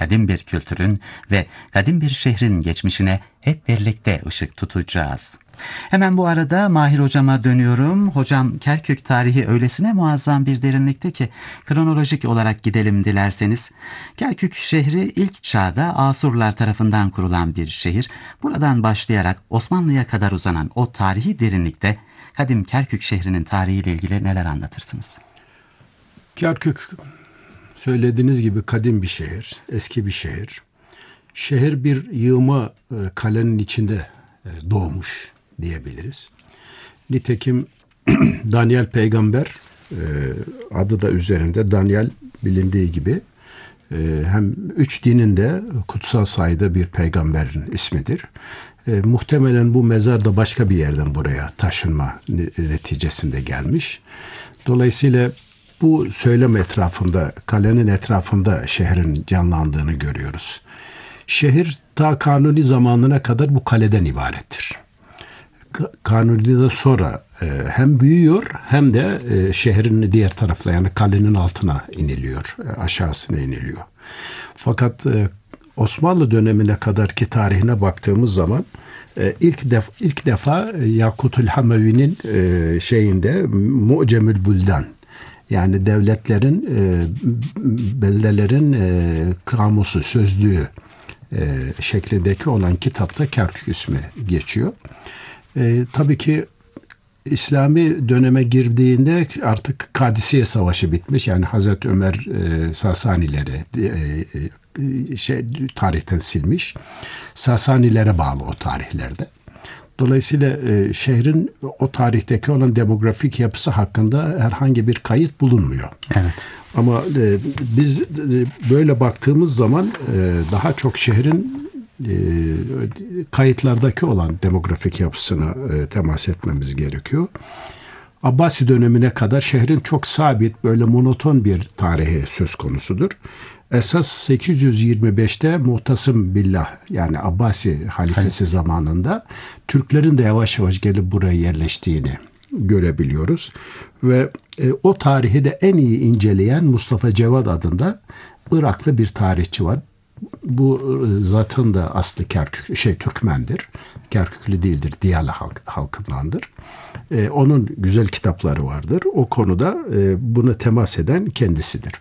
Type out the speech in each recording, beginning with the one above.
kadim bir kültürün ve kadim bir şehrin geçmişine hep birlikte ışık tutacağız. Hemen bu arada Mahir hocama dönüyorum. Hocam, Kerkük tarihi öylesine muazzam bir derinlikte ki kronolojik olarak gidelim dilerseniz. Kerkük şehri ilk çağda Asurlar tarafından kurulan bir şehir. Buradan başlayarak Osmanlı'ya kadar uzanan o tarihi derinlikte kadim Kerkük şehrinin tarihiyle ilgili neler anlatırsınız? Kerkük, söylediğiniz gibi kadim bir şehir, eski bir şehir. Şehir bir yığma kalenin içinde doğmuş diyebiliriz. Nitekim Daniel peygamber, adı da üzerinde Daniel bilindiği gibi, hem 3 dinin de kutsal sayıda bir peygamberin ismidir. Muhtemelen bu mezar da başka bir yerden buraya taşınma neticesinde gelmiş. Dolayısıyla bu söylem etrafında, kalenin etrafında şehrin canlandığını görüyoruz. Şehir ta Kanuni zamanına kadar bu kaleden ibarettir. Kanuni'den sonra hem büyüyor hem de şehrin diğer tarafına, yani kalenin altına iniliyor, aşağısına iniliyor. Fakat Osmanlı dönemine kadarki tarihine baktığımız zaman ilk defa Yakutül Hamevi'nin Mu'cemül Buldan, yani devletlerin, beldelerin kamusu, sözlüğü şeklindeki olan kitapta Kerkük ismi geçiyor. Tabii ki İslami döneme girdiğinde artık Kadisiye Savaşı bitmiş. Yani Hazreti Ömer Sasanileri tarihten silmiş. Sasanilere bağlı o tarihlerde. Dolayısıyla şehrin o tarihteki olan demografik yapısı hakkında herhangi bir kayıt bulunmuyor. Evet. Ama biz böyle baktığımız zaman daha çok şehrin kayıtlardaki olan demografik yapısına temas etmemiz gerekiyor. Abbasi dönemine kadar şehrin çok sabit, böyle monoton bir tarihi söz konusudur. Esas 825'te Mu'tasim Billah, yani Abbasi halifesi zamanında Türklerin de yavaş yavaş gelip buraya yerleştiğini görebiliyoruz. Ve o tarihi de en iyi inceleyen Mustafa Cevat adında Iraklı bir tarihçi var. Bu zatın da aslı Türkmendir. Kerküklü değildir, Diyala halkındandır. Onun güzel kitapları vardır. O konuda buna temas eden kendisidir.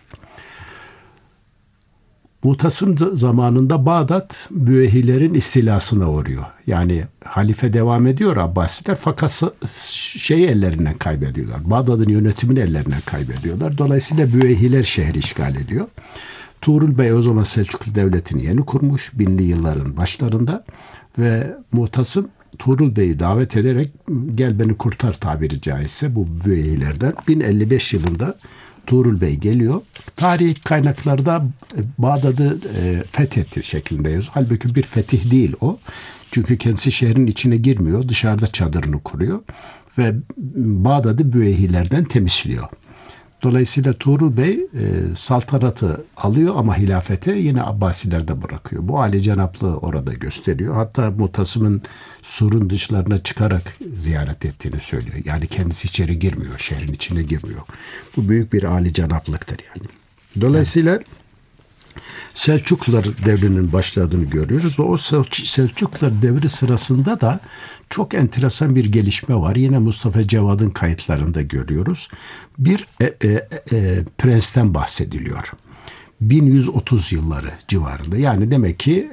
Mu'tasim zamanında Bağdat Büveyhilerin istilasına uğruyor. Yani halife devam ediyor Abbasiler, fakat ellerinden kaybediyorlar. Bağdat'ın yönetimini ellerinden kaybediyorlar. Dolayısıyla Büveyhiler şehri işgal ediyor. Tuğrul Bey o zaman Selçuklu Devleti'ni yeni kurmuş, 1000'li yılların başlarında, ve Mu'tasim Tuğrul Bey'i davet ederek gel beni kurtar tabiri caizse bu Büveyhilerden. 1055 yılında Tuğrul Bey geliyor. Tarihi kaynaklarda Bağdat'ı fethetti şeklinde yazıyor. Halbuki bir fetih değil o. Çünkü kendisi şehrin içine girmiyor. Dışarıda çadırını kuruyor. Ve Bağdat'ı Büveyhilerden temizliyor. Dolayısıyla Tuğrul Bey saltanatı alıyor ama hilafete yine Abbasilerde bırakıyor. Bu âli-cenaplığı orada gösteriyor. Hatta Mu'tasim'in surun dışlarına çıkarak ziyaret ettiğini söylüyor. Yani kendisi içeri girmiyor, şehrin içine girmiyor. Bu büyük bir âli-cenaplıktır yani. Dolayısıyla Selçuklular devrinin başladığını görüyoruz ve o Selçuklular devri sırasında da çok enteresan bir gelişme var. Yine Mustafa Cevat'ın kayıtlarında görüyoruz. Bir prensten bahsediliyor. 1130 yılları civarında. Yani demek ki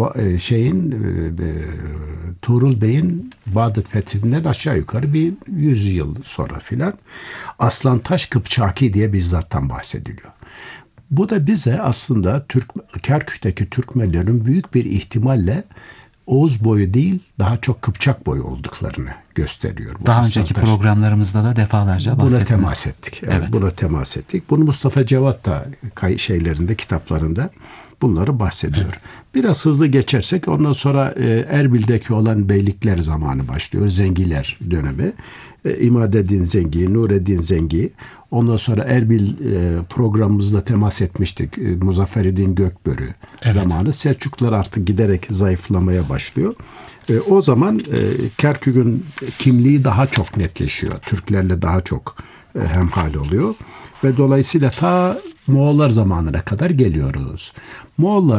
Tuğrul Bey'in Bağdat fethinden aşağı yukarı bir 100 yıl sonra filan Aslantaş Kıpçaki diye bir zattan bahsediliyor. Bu da bize aslında Kerkük'teki Türkmenlerin büyük bir ihtimalle Oğuz boyu değil, daha çok Kıpçak boyu olduklarını gösteriyor. Daha önceki programlarımızda da defalarca bahsettiniz. Buna temas ettik. Evet. Buna temas ettik. Bunu Mustafa Cevat da kitaplarında bunları bahsediyor. Evet. Biraz hızlı geçersek ondan sonra Erbil'deki olan beylikler zamanı başlıyor. Zengiler dönemi. İmadeddin Zengi, Nureddin Zengi. Ondan sonra Erbil programımızda temas etmiştik. Muzaffereddin Gökbörü zamanı. Selçuklular artık giderek zayıflamaya başlıyor. O zaman Kerkük'ün kimliği daha çok netleşiyor. Türklerle daha çok hemhal oluyor. Ve dolayısıyla ta Moğollar zamanına kadar geliyoruz. Moğollar